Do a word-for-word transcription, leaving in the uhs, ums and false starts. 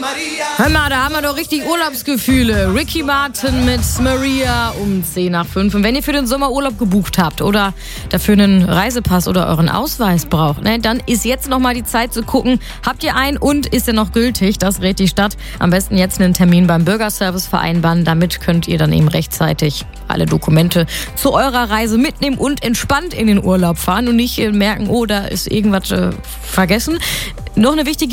Hör mal, da haben wir doch richtig Urlaubsgefühle. Ricky Martin mit Maria um zehn nach fünf. Und wenn ihr für den Sommerurlaub gebucht habt oder dafür einen Reisepass oder euren Ausweis braucht, ne, dann ist jetzt nochmal die Zeit zu gucken, habt ihr einen und ist er noch gültig? Das rät die Stadt. Am besten jetzt einen Termin beim Bürgerservice vereinbaren. Damit könnt ihr dann eben rechtzeitig alle Dokumente zu eurer Reise mitnehmen und entspannt in den Urlaub fahren und nicht merken, oh, da ist irgendwas äh, vergessen. Noch eine wichtige